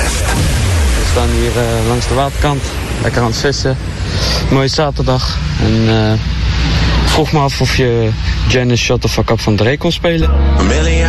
We staan hier langs de waterkant, lekker aan het vissen. Mooie zaterdag. En vroeg me af of je Janis Shut the Fuck Up van Drake kon spelen.